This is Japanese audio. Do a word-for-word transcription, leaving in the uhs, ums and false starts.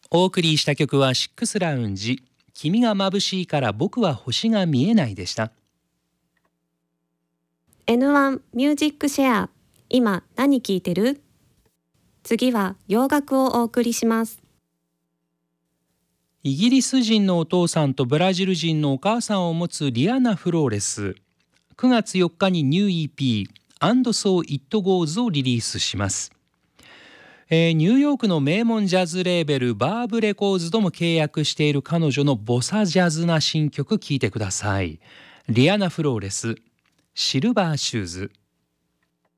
お送りした曲はシックスラウンジ、君が眩しいから僕は星が見えないでした。 エヌワン ミュージックシェア、今何聴いてる？次は洋楽をお送りします。 イギリス人のお父さんとブラジル人のお母さんを持つリアナ・フローレス、くがつよっかにニュー イーピー And So It Goes をリリースします。えー、ニューヨークの名門ジャズレーベルバーブレコーズとも契約している彼女のボサジャズな新曲聴いてください。リアナ・フローレス、シルバーシューズ。